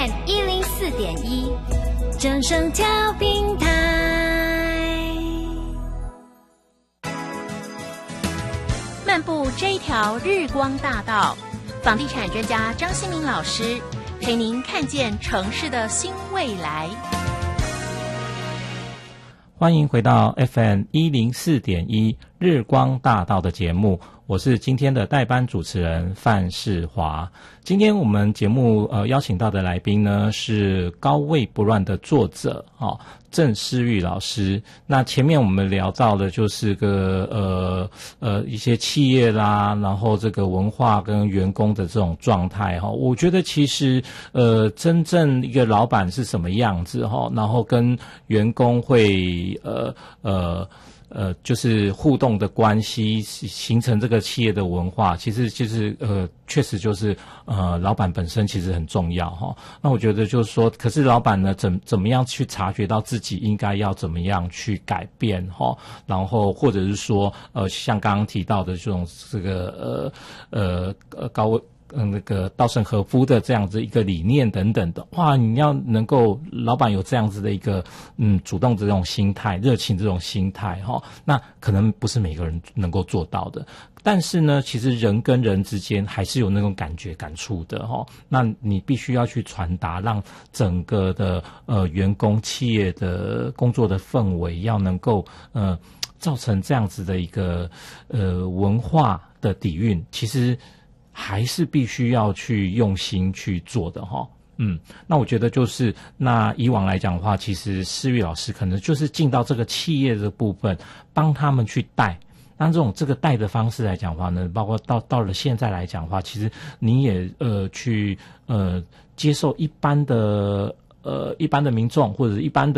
FM 104.1，正声调频台。漫步这一条日光大道，房地产专家张新民老师陪您看见城市的新未来。 欢迎回到 FM 104.1日光大道的节目，我是今天的代班主持人范世华。今天我们节目邀请到的来宾呢是高位不乱的作者郑诗玉老师。那前面我们聊到的就是一些企业啦，然后这个文化跟员工的这种状态我觉得其实真正一个老板是什么样子然后跟员工会就是互动的关系，形成这个企业的文化，其实就是确实就是老板本身其实很重要那我觉得就是说，可是老板呢怎么样去察觉到自己应该要怎么样去改变然后或者是说像刚刚提到的这种这个那个稻盛和夫的这样子一个理念等等的，哇，你要能够老板有这样子的一个主动这种心态、热情这种心态那可能不是每个人能够做到的。但是呢，其实人跟人之间还是有那种感觉、感触的那你必须要去传达，让整个的员工、企业的工作的氛围要能够造成这样子的一个文化的底蕴，其实还是必须要去用心去做的那我觉得就是那以往来讲的话，其实诗玉老师可能就是进到这个企业的部分，帮他们去带。那这个带的方式来讲的话呢，包括到了现在来讲的话，其实你也去接受一般的民众或者是一般的